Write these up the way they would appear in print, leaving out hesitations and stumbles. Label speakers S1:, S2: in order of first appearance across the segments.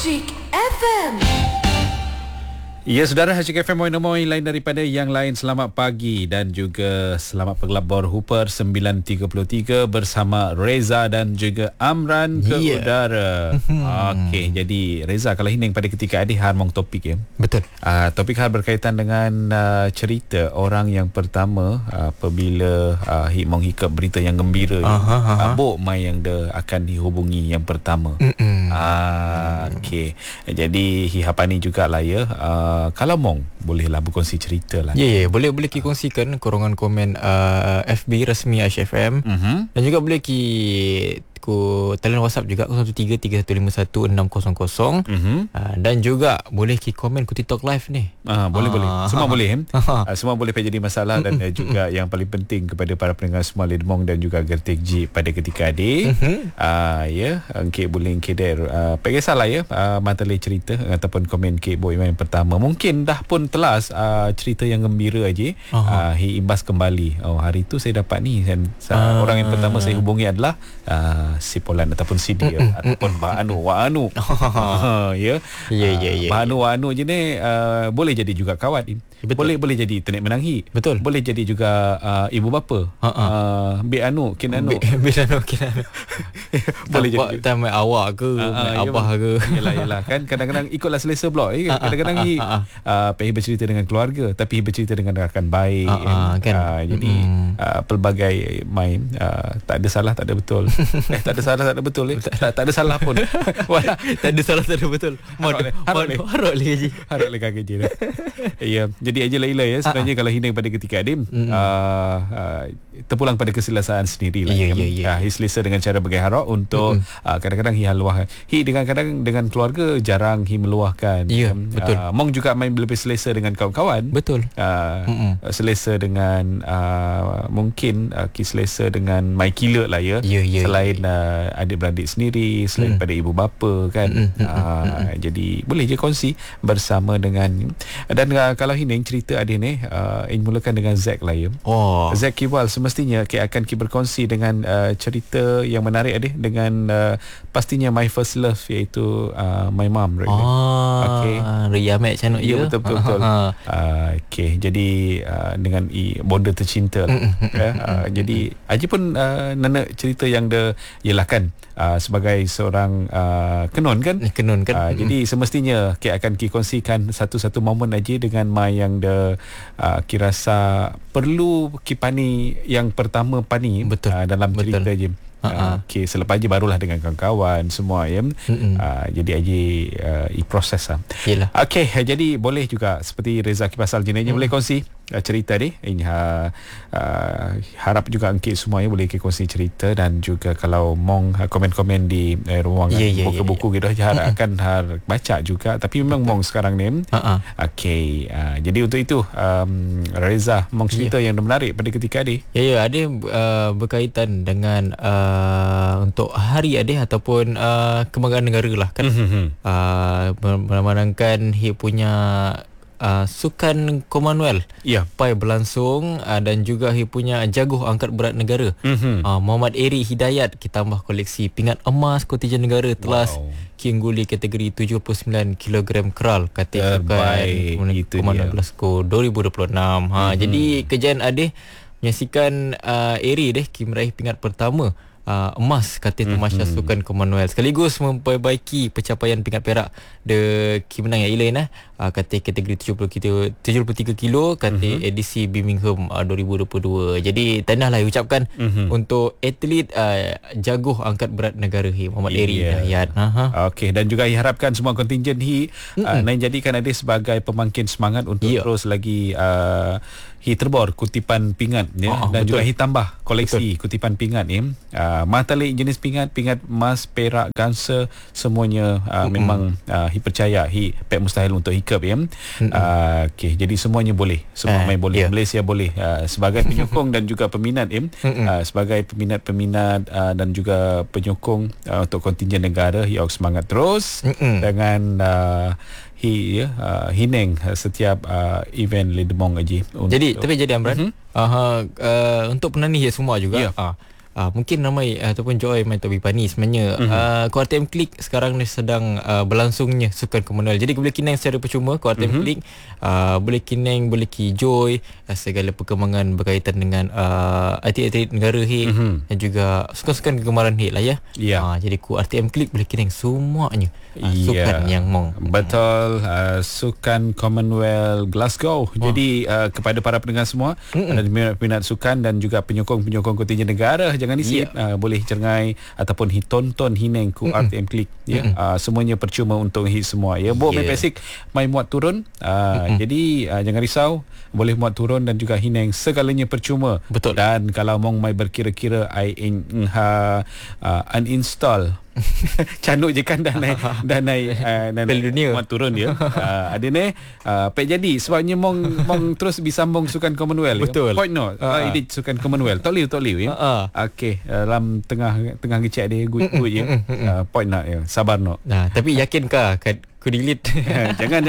S1: Chick FM.
S2: Ya, saudara, Chick FM Moin lain daripada yang lain. Selamat pagi dan juga selamat pelabur Hooper 9.33 bersama Reza dan juga Amran ke udara. Okey, jadi Reza, kalau hining pada ketika ada harmong topik ya.
S3: Betul.
S2: Topik hal berkaitan dengan cerita orang yang pertama apabila mong hikap berita yang gembira. Bok mai yang dia akan dihubungi yang pertama. Okey. Jadi hapani jugalah ya. Kalau mong bolehlah berkongsi cerita lah.
S3: Ya, boleh kita kongsikan korongan komen FB rasmi HFM. Dan juga boleh talian WhatsApp juga 0133151600. Dan juga boleh komen ku TikTok live ni.
S2: Boleh. Semua boleh. Semua boleh jadi masalah. Dan juga yang paling penting kepada para pendengar semua Lidmong dan juga Gertik G pada ketika adik. Ya, engkau boleh pakai salah ya, materi cerita ataupun komen ke boy yang pertama. Mungkin dah pun telas cerita yang gembira aja. Imbas kembali. Hari tu saya dapat ni, dan orang yang pertama saya hubungi adalah si Polan ataupun si dia ataupun Wa'anu. Ya. Wa'anu je ni boleh jadi juga kawan. Boleh jadi tenek menanghi.
S3: Betul.
S2: Boleh jadi juga ibu bapa. Bi anu, kin anu.
S3: Boleh jadi time awak ke, abah ke.
S2: Yalah kan kadang-kadang ikutlah selesa blok. Kadang-kadang pergi bercerita dengan keluarga tapi bercerita dengan rakan baik. Kan. Jadi pelbagai main, tak ada salah, tak ada betul. Tak ada salah, tak ada betul. Tak ada salah pun.
S3: Tak ada salah, tak ada betul. Harap lagi.
S2: Harap lagi kaki je. Ya, jadi aja lah ya. Sebenarnya kalau hining pada ketika Adim terpulang pada keselesaan sendiri lah. Hi selesa dengan cara berharap untuk kadang-kadang hi haluah. Hi kadang-kadang dengan keluarga jarang hi meluahkan.
S3: Betul.
S2: Mong juga main lebih selesa dengan kawan-kawan.
S3: Betul.
S2: Selesa dengan mungkin selesa dengan my killer lah ya. Selain adik-beradik sendiri, selain pada ibu bapa kan. Jadi boleh je kongsi bersama dengan. Dan kalau hining cerita adik ni mulakan dengan Zack lah ya. Zack Kiwal semestinya akan berkongsi dengan cerita yang menarik adik dengan pastinya my first love, iaitu my mom.
S3: Ria Mat Chanuk je.
S2: Ya, betul. Okey, jadi dengan bonda tercinta lah. Jadi aja pun nana cerita yang dia ialah kan sebagai seorang kenun kan. Jadi semestinya akan kongsikan satu-satu momen aja dengan mai yang dia kirasa perlu kipani yang pertama pani.
S3: Betul.
S2: Dalam cerita je. Okey, selepas je barulah dengan kawan-kawan semua ya. Jadi aja proses lah. Okey, jadi boleh juga seperti Reza Kipasal jenayah boleh kongsi cerita ni. Harap juga engkau semua boleh kongsi cerita, dan juga kalau mong komen-komen di ruangan buku-buku gitu harap akan baca juga, tapi memang mong sekarang ni. Okey, jadi untuk itu Reza mong cerita yang menarik pada ketika ni.
S3: Ada berkaitan dengan untuk hari ataupun kebanggaan negara lah kan. Melambangkan dia punya sukan Commonwealth pai berlangsung, dan juga dia punya jaguh angkat berat negara. Muhammad Eri Hidayat kita tambah koleksi pingat emas kontingen negara telas kingguli kategori 79 kg kral kata sukan Commonwealth Glasgow 2026. Jadi kejayaan adeh menyaksikan Eri meraih pingat pertama emas kata Tamasya Sukan Commonwealth, sekaligus memperbaiki pencapaian pingat perak de menang yang Elaine kata kategori 73 kilo kata edisi Birmingham 2022. Jadi tanahlah ucapkan untuk atlet jaguh angkat berat negara Muhammad Eri Hidayat.
S2: Okey, dan juga diharapkan semua kontingen jadikan ada sebagai pemangkin semangat untuk terus lagi terbor kutipan pingat dan juga tambah koleksi kutipan pingat ni. Matalik jenis pingat emas, perak, gansa, semuanya memang percaya pek mustahil untuk hikap okey, jadi semuanya boleh, semua main boleh. Malaysia boleh sebagai penyokong dan juga peminat sebagai peminat dan juga penyokong untuk kontingen negara semangat terus dengan hineng setiap event Lidmong aja.
S3: Jadi Amran, untuk penani semua juga mungkin ramai ataupun Joy main Toby Pani sebenarnya KRTM Klik sekarang ni sedang berlangsungnya Sukan Commonwealth. Jadi boleh kinang secara percuma KRTM Klik, boleh kinang, boleh ki Joy, segala perkembangan berkaitan dengan atlet-atlet negara dan juga sukan-sukan kegemaran lah ya. Jadi KRTM Klik boleh kinang semuanya sukan yang mong.
S2: Betul. Sukan Commonwealth Glasgow. Jadi kepada para pendengar semua, ada minat sukan dan juga penyokong-penyokong kontingen negara, jangan risik, boleh cengai ataupun tonton hineng ku RTM Klik ya. Semuanya percuma untuk hit semua ya. Main basic, main muat turun. Jadi jangan risau, boleh muat turun dan juga hineng, segalanya percuma.
S3: Betul.
S2: Dan kalau mong mai berkira-kira uninstall canuk je kan dah naik
S3: dunia
S2: muat turun dia. Ada ni pek jadi sebabnya mong terus disambung Sukan Commonwealth.
S3: Betul.
S2: Point no. Edit Sukan Commonwealth. Tak liu ya. Okey, dalam tengah kecek dia good je. Point nak ya. Sabar no.
S3: Tapi yakinkah ku delete?
S2: Jangan.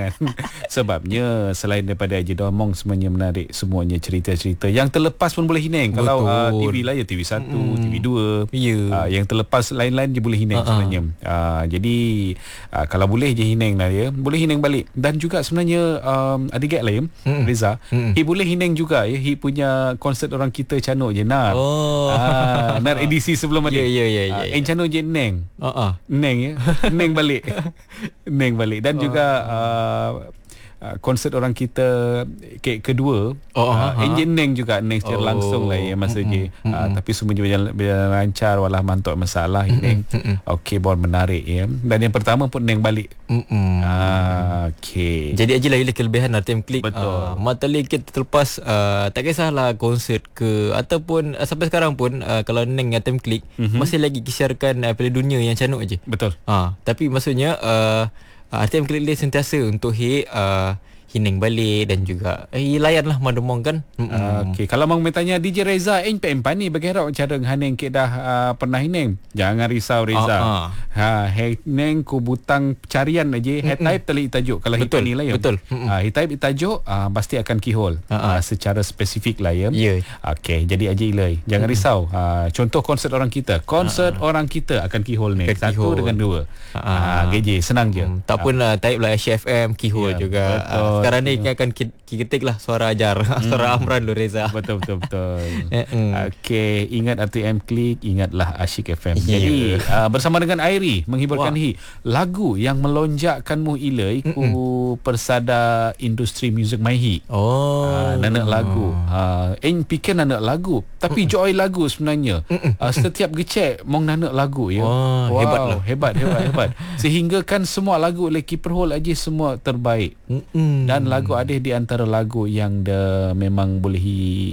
S2: Sebabnya selain daripada Haji Domong, semuanya menarik, semuanya cerita-cerita yang terlepas pun boleh hineng. Kalau TV lah ya, TV1, TV2. Yang terlepas lain-lain je boleh hineng sebenarnya. Jadi kalau boleh je hineng lah ya, boleh hineng balik. Dan juga sebenarnya ada gag lah ya, Reza, boleh hineng juga ya, punya konsert orang kita canuk je Nar. Nar edisi sebelum ada. Canuk je neng. Neng ya. Neng balik. Dan juga konsert orang kita kedua, Neng juga Neng secara langsung lah ya masa je. Tapi semua berjalan lancar, walau mantuk masalah Neng. Okey, bon menarik ya. Dan yang pertama pun Neng balik. Okey.
S3: Jadi aje lagi kelebihan RTM Klik.
S2: Betul.
S3: Matali kita terlepas, tak kisahlah konsert ke ataupun sampai sekarang pun kalau Neng RTM Klik masih lagi kisiarkan Piala Dunia yang canuk aje.
S2: Betul.
S3: Tapi maksudnya RTM Klik dia sentiasa untuk hineng balik dan juga layanlah mademong kan.
S2: Okey, kalau mau bertanya DJ Reza PMP ni bagaimana cara haneng ke dah pernah hineng? Jangan risau Reza. Hineng ku butang carian aja, type telik tajuk kalau hitam ni lah ya.
S3: Betul.
S2: Type tajuk pasti akan keyhole secara spesifik lah ya. Okey, jadi aja ilai. Jangan risau. Contoh konsert orang kita. Orang kita akan keyhole ni. Satu dengan dua. GJ senang je.
S3: Tak pun type lah SFM keyhole juga. Sekarang ni akan ketik lah suara ajar. Suara Amran lu Reza.
S2: Betul. Okey, ingat RTM Klik, ingatlah Asyik FM. Jadi bersama dengan Airi menghiburkan lagu yang melonjakkanmu ilai ku persada industri muzik maihi. Nanak lagu. Fikir nanak lagu, tapi joy lagu sebenarnya. Setiap gecek mong nanak lagu ya. Hebat. Sehingga kan semua lagu leki perhol aja semua terbaik. Dan lagu ada di antara lagu yang memang boleh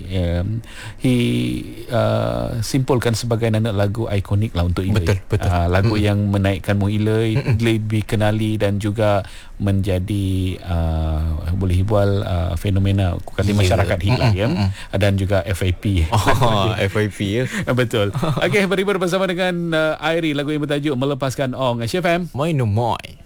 S2: simpulkan sebagai anak lagu ikonik lah untuk Ilai.
S3: Betul.
S2: Lagu yang menaikkanmu Ilai, lebih kenali dan juga menjadi boleh hibual fenomena kata masyarakat Hilai ya. Dan juga FIP.
S3: FIP ya.
S2: Betul. Okey, berhibur bersama dengan Airi, lagu yang bertajuk Melepaskan Ong. Asyik FM.
S3: Moi no moi.